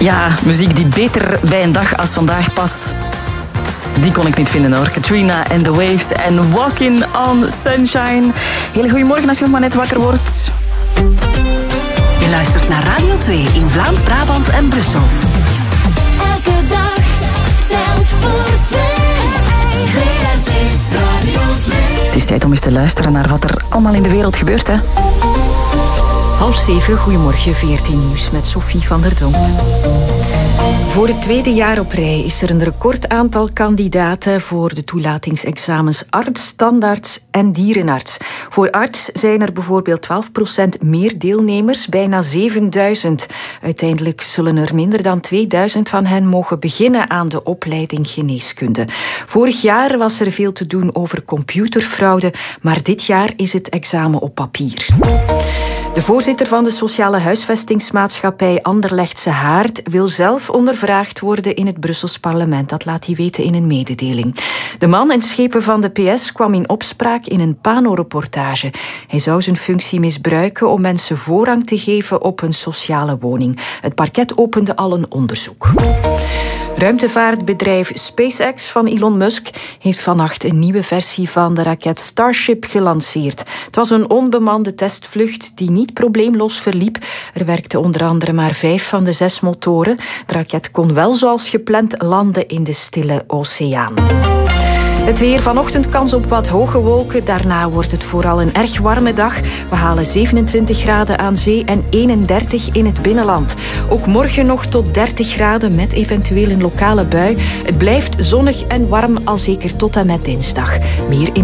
Ja, muziek die beter bij een dag als vandaag past. Die kon ik niet vinden hoor. Katrina and the Waves en Walking on Sunshine. Hele goedemorgen als je nog maar net wakker wordt. Je luistert naar Radio 2 in Vlaams-Brabant en Brussel. Elke dag telt voor twee. VRT Radio 2. Het is tijd om eens te luisteren naar wat er allemaal in de wereld gebeurt, hè. 6:30, goedemorgen, VRT Nieuws met Sophie van der Donkt. Voor het tweede jaar op rij is er een record aantal kandidaten voor de toelatingsexamens arts, standaards en dierenarts. Voor arts zijn er bijvoorbeeld 12% meer deelnemers, bijna 7000. Uiteindelijk zullen er minder dan 2000 van hen mogen beginnen aan de opleiding geneeskunde. Vorig jaar was er veel te doen over computerfraude, maar dit jaar is het examen op papier. De voorzitter van de sociale huisvestingsmaatschappij Anderlechtse Haard wil zelf ondervraagd worden in het Brussels parlement. Dat laat hij weten in een mededeling. De man en schepen van de PS kwam in opspraak in een Pano-reportage. Hij zou zijn functie misbruiken om mensen voorrang te geven op een sociale woning. Het parket opende al een onderzoek. Ruimtevaartbedrijf SpaceX van Elon Musk heeft vannacht een nieuwe versie van de raket Starship gelanceerd. Het was een onbemande testvlucht die niet probleemloos verliep. Er werkten onder andere maar 5 van de 6 motoren. De raket kon wel zoals gepland landen in de Stille Oceaan. Het weer, vanochtend kans op wat hoge wolken. Daarna wordt het vooral een erg warme dag. We halen 27 graden aan zee en 31 in het binnenland. Ook morgen nog tot 30 graden met eventueel een lokale bui. Het blijft zonnig en warm al zeker tot en met dinsdag. Meer in